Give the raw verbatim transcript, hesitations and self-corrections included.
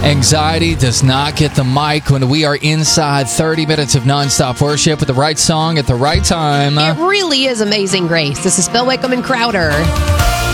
Anxiety does not get the mic when we are inside thirty minutes of nonstop worship with the right song at the right time. It really is Amazing Grace. This is Phil Wickham and Crowder.